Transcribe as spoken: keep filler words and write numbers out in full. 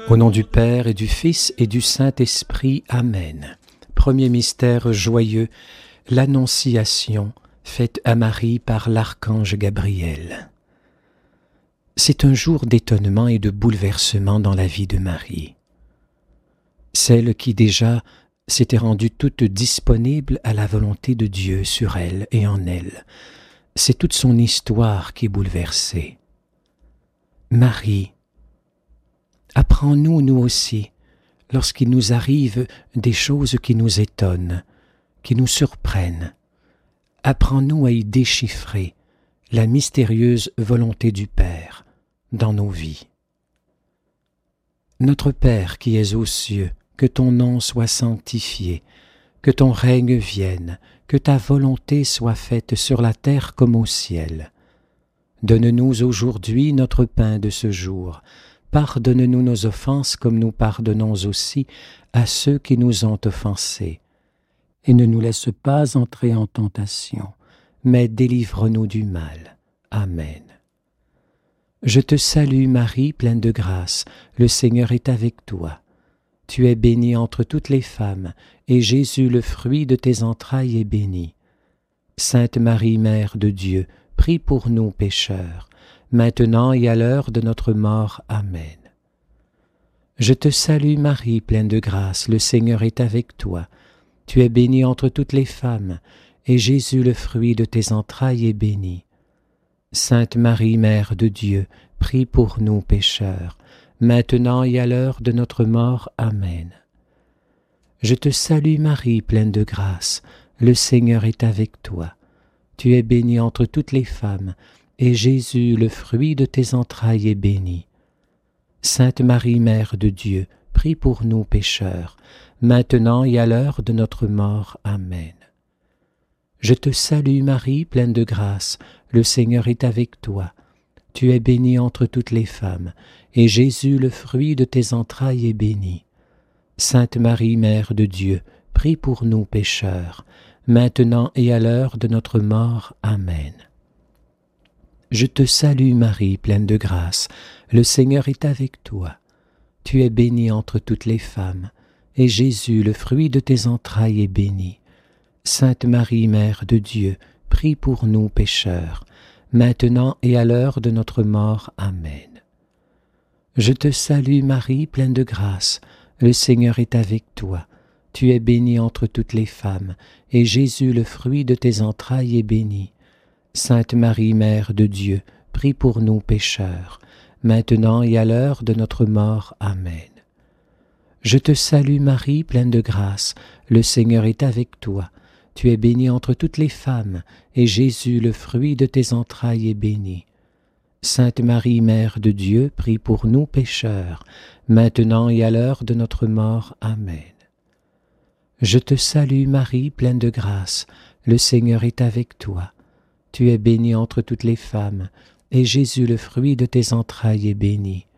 Au nom du Père et du Fils et du Saint-Esprit. Amen. Premier mystère joyeux, l'Annonciation, faite à Marie par l'archange Gabriel. C'est un jour d'étonnement et de bouleversement dans la vie de Marie. Celle qui déjà s'était rendue toute disponible à la volonté de Dieu sur elle et en elle. C'est toute son histoire qui est bouleversée. Marie, apprends-nous, nous aussi, lorsqu'il nous arrive des choses qui nous étonnent, qui nous surprennent. Apprends-nous à y déchiffrer la mystérieuse volonté du Père dans nos vies. Notre Père qui es aux cieux, que ton nom soit sanctifié, que ton règne vienne, que ta volonté soit faite sur la terre comme au ciel. Donne-nous aujourd'hui notre pain de ce jour. Pardonne-nous nos offenses comme nous pardonnons aussi à ceux qui nous ont offensés. Et ne nous laisse pas entrer en tentation, mais délivre-nous du mal. Amen. Je te salue Marie, pleine de grâce, le Seigneur est avec toi. Tu es bénie entre toutes les femmes, et Jésus, le fruit de tes entrailles, est béni. Sainte Marie, Mère de Dieu, prie pour nous pécheurs, maintenant et à l'heure de notre mort. Amen. Je te salue Marie, pleine de grâce, le Seigneur est avec toi. Tu es bénie entre toutes les femmes, et Jésus, le fruit de tes entrailles, est béni. Sainte Marie, Mère de Dieu, prie pour nous pécheurs, maintenant et à l'heure de notre mort. Amen. Je te salue Marie, pleine de grâce, le Seigneur est avec toi. Tu es bénie entre toutes les femmes, et Jésus, le fruit de tes entrailles, est béni. Sainte Marie, Mère de Dieu, prie pour nous pécheurs, maintenant et à l'heure de notre mort. Amen. Je te salue Marie, pleine de grâce, le Seigneur est avec toi. Tu es bénie entre toutes les femmes, et Jésus, le fruit de tes entrailles, est béni. Sainte Marie, Mère de Dieu, prie pour nous pécheurs, maintenant et à l'heure de notre mort. Amen. Je te salue Marie, pleine de grâce, le Seigneur est avec toi. Tu es bénie entre toutes les femmes, et Jésus, le fruit de tes entrailles, est béni. Sainte Marie, Mère de Dieu, prie pour nous pécheurs, maintenant et à l'heure de notre mort. Amen. Je te salue Marie, pleine de grâce, le Seigneur est avec toi. Tu es bénie entre toutes les femmes, et Jésus, le fruit de tes entrailles, est béni. Sainte Marie, Mère de Dieu, prie pour nous pécheurs, maintenant et à l'heure de notre mort. Amen. Je te salue Marie, pleine de grâce, le Seigneur est avec toi. Tu es bénie entre toutes les femmes, et Jésus, le fruit de tes entrailles, est béni. Sainte Marie, Mère de Dieu, prie pour nous pécheurs, maintenant et à l'heure de notre mort. Amen. Je te salue Marie, pleine de grâce, le Seigneur est avec toi. Tu es bénie entre toutes les femmes, et Jésus, le fruit de tes entrailles, est béni.